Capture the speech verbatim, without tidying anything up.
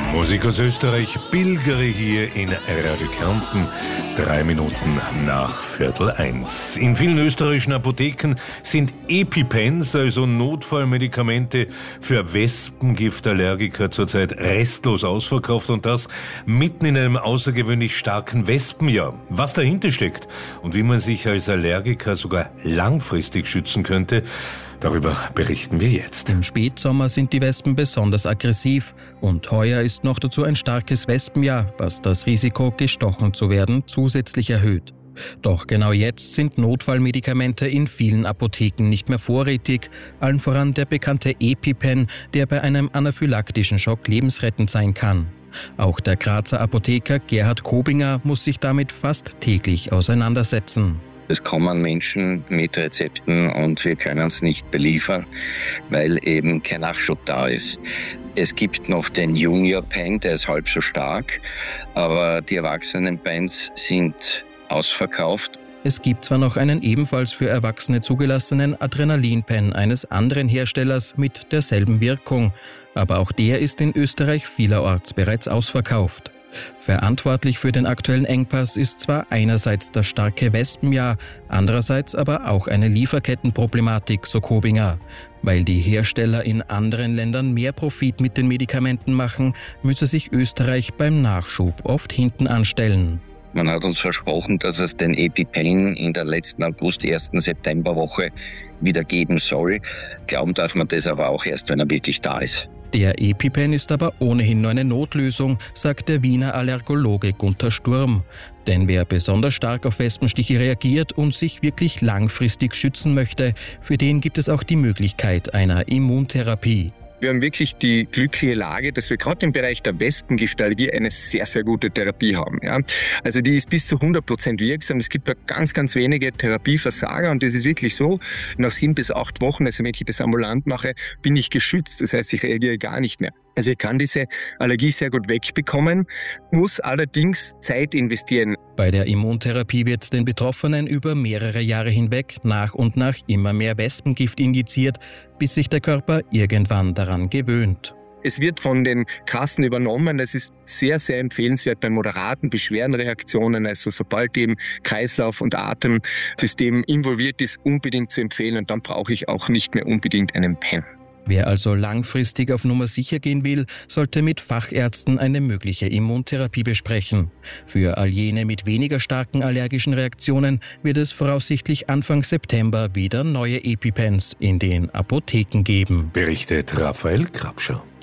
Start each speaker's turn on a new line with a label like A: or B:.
A: Musik aus Österreich, pilgere hier in Radio Kärnten, drei Minuten nach Viertel eins. In vielen österreichischen Apotheken sind EpiPens, also Notfallmedikamente für Wespengiftallergiker, zurzeit restlos ausverkauft und das mitten in einem außergewöhnlich starken Wespenjahr. Was dahinter steckt und wie man sich als Allergiker sogar langfristig schützen könnte, darüber berichten wir jetzt.
B: Im Spätsommer sind die Wespen besonders aggressiv und heuer ist noch dazu ein starkes Wespenjahr, was das Risiko, gestochen zu werden, zusätzlich erhöht. Doch genau jetzt sind Notfallmedikamente in vielen Apotheken nicht mehr vorrätig, allen voran der bekannte EpiPen, der bei einem anaphylaktischen Schock lebensrettend sein kann. Auch der Grazer Apotheker Gerhard Kobinger muss sich damit fast täglich auseinandersetzen.
C: Es kommen Menschen mit Rezepten und wir können es nicht beliefern, weil eben kein Nachschub da ist. Es gibt noch den Junior Pen, der ist halb so stark, aber die erwachsenen Pens sind ausverkauft.
B: Es gibt zwar noch einen ebenfalls für Erwachsene zugelassenen Adrenalin-Pen eines anderen Herstellers mit derselben Wirkung, aber auch der ist in Österreich vielerorts bereits ausverkauft. Verantwortlich für den aktuellen Engpass ist zwar einerseits das starke Wespenjahr, andererseits aber auch eine Lieferkettenproblematik, so Kobinger. Weil die Hersteller in anderen Ländern mehr Profit mit den Medikamenten machen, müsse sich Österreich beim Nachschub oft hinten anstellen.
C: Man hat uns versprochen, dass es den EpiPen in der letzten August-, ersten Septemberwoche wieder geben soll. Glauben darf man das aber auch erst, wenn er wirklich da ist.
B: Der EpiPen ist aber ohnehin nur eine Notlösung, sagt der Wiener Allergologe Gunther Sturm. Denn wer besonders stark auf Wespenstiche reagiert und sich wirklich langfristig schützen möchte, für den gibt es auch die Möglichkeit einer Immuntherapie.
D: Wir haben wirklich die glückliche Lage, dass wir gerade im Bereich der Wespengiftallergie eine sehr, sehr gute Therapie haben. Ja. Also die ist bis zu hundert Prozent wirksam. Es gibt ja ganz, ganz wenige Therapieversager und das ist wirklich so, nach sieben bis acht Wochen, also wenn ich das ambulant mache, bin ich geschützt. Das heißt, ich reagiere gar nicht mehr. Also ich kann diese Allergie sehr gut wegbekommen, muss allerdings Zeit investieren.
B: Bei der Immuntherapie wird den Betroffenen über mehrere Jahre hinweg nach und nach immer mehr Wespengift injiziert, bis sich der Körper irgendwann daran gewöhnt.
D: Es wird von den Kassen übernommen. Das ist sehr, sehr empfehlenswert bei moderaten Beschwerdenreaktionen. Also sobald eben Kreislauf- und Atemsystem involviert ist, unbedingt zu empfehlen. Und dann brauche ich auch nicht mehr unbedingt einen Pen.
B: Wer also langfristig auf Nummer sicher gehen will, sollte mit Fachärzten eine mögliche Immuntherapie besprechen. Für all jene mit weniger starken allergischen Reaktionen wird es voraussichtlich Anfang September wieder neue EpiPens in den Apotheken geben.
A: Berichtet Raphael Krapscher.